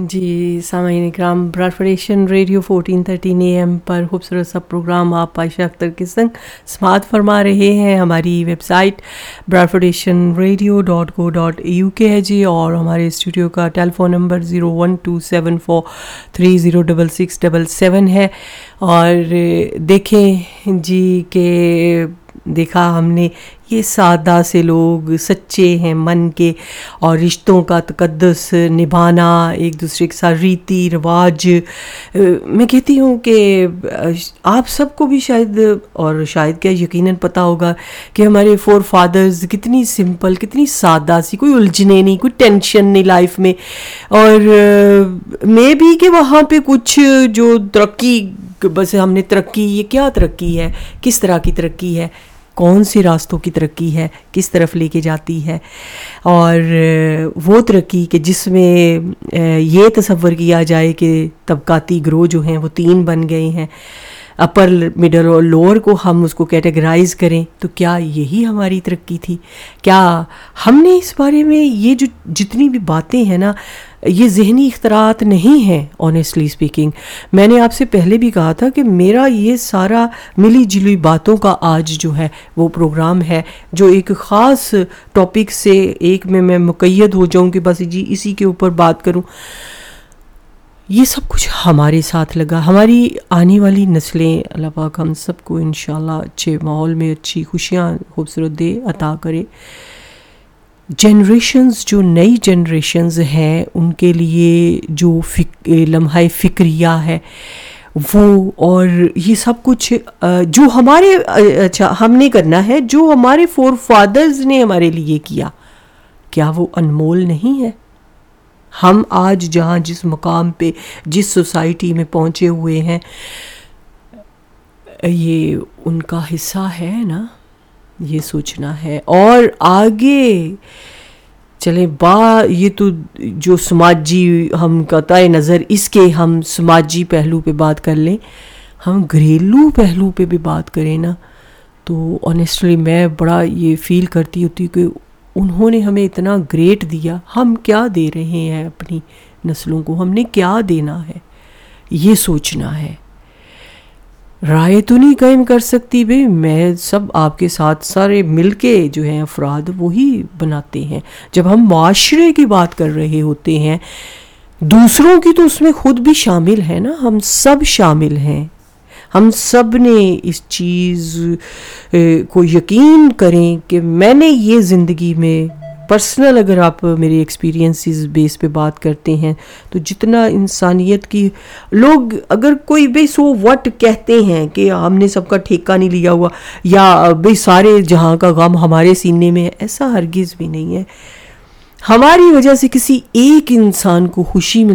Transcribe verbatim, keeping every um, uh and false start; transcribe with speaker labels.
Speaker 1: جی سامعین اکرام، Broad federation radio fourteen thirteen A M پر خوبصورت سا پروگرام آپ عائشہ اختر کے سنگ سماعت فرما رہے ہیں. ہماری web site Broad federation radio dot کو ڈاٹ یو کے ہے جی، اور ہمارے اسٹوڈیو کا ٹیلی phone number zero one to seven four three zero double six double seven ہے. اور دیکھیں جی کہ دیکھا ہم نے یہ سادہ سے لوگ سچے ہیں من کے، اور رشتوں کا تقدس نبھانا، ایک دوسرے کے ساتھ ریتی رواج. میں کہتی ہوں کہ آپ سب کو بھی شاید اور شاید کیا یقیناً پتہ ہوگا کہ ہمارے فور فادرز کتنی سمپل، کتنی سادہ سی، کوئی الجھنے نہیں، کوئی ٹینشن نہیں لائف میں. اور میں بھی کہ وہاں پہ کچھ جو ترقی، بس ہم نے ترقی، یہ کیا ترقی ہے، کس طرح کی ترقی ہے، کون سے راستوں کی ترقی ہے، کس طرف لے کے جاتی ہے. اور وہ ترقی کہ جس میں یہ تصور کیا جائے کہ طبقاتی گروہ جو ہیں وہ تین بن گئے ہیں، اپر مڈل اور لوور کو ہم اس کو کیٹیگرائز کریں، تو کیا یہی ہماری ترقی تھی؟ کیا ہم نے اس بارے میں یہ جو جتنی بھی باتیں ہیں نا، یہ ذہنی اختراعات نہیں ہیں. آنیسٹلی اسپیکنگ، میں نے آپ سے پہلے بھی کہا تھا کہ میرا یہ سارا ملی جلی باتوں کا آج جو ہے وہ پروگرام ہے جو ایک خاص ٹاپک سے ایک میں میں مقید ہو جاؤں کہ بس جی اسی کے اوپر بات کروں. یہ سب کچھ ہمارے ساتھ لگا، ہماری آنے والی نسلیں اللہ پاک ہم سب کو انشاءاللہ اچھے ماحول میں اچھی خوشیاں خوبصورت دے عطا کرے. جنریشنز جو نئی جنریشنز ہیں ان کے لیے جو فک لمحہ فکریہ ہے وہ، اور یہ سب کچھ جو ہمارے اچھا ہم نے کرنا ہے، جو ہمارے فور فادرز نے ہمارے لیے کیا، کیا وہ انمول نہیں ہے؟ ہم آج جہاں جس مقام پہ جس سوسائٹی میں پہنچے ہوئے ہیں، یہ ان کا حصہ ہے نا، یہ سوچنا ہے. اور آگے چلیں با یہ تو جو سماجی ہم قطع نظر اس کے ہم سماجی پہلو پہ بات کر لیں، ہم گھریلو پہلو پہ بھی بات کریں نا، تو آنیسٹلی میں بڑا یہ فیل کرتی ہوتی کہ انہوں نے ہمیں اتنا گریٹ دیا، ہم کیا دے رہے ہیں اپنی نسلوں کو، ہم نے کیا دینا ہے، یہ سوچنا ہے. رائے تو نہیں قائم کر سکتی بھئی، میں سب آپ کے ساتھ سارے مل کے جو ہیں افراد وہی بناتے ہیں. جب ہم معاشرے کی بات کر رہے ہوتے ہیں، دوسروں کی تو اس میں خود بھی شامل ہے نا، ہم سب شامل ہیں. ہم سب نے اس چیز کو یقین کریں کہ میں نے یہ زندگی میں پرسنل، اگر آپ میرے ایکسپیرینسز بیس پہ بات کرتے ہیں تو جتنا انسانیت کی لوگ اگر کوئی بے سو وٹ کہتے ہیں کہ ہم نے سب کا ٹھیکہ نہیں لیا ہوا، یا بے سارے جہاں کا غم ہمارے سینے میں ہے، ایسا ہرگز بھی نہیں ہے. ہماری وجہ سے کسی ایک انسان کو خوشی مل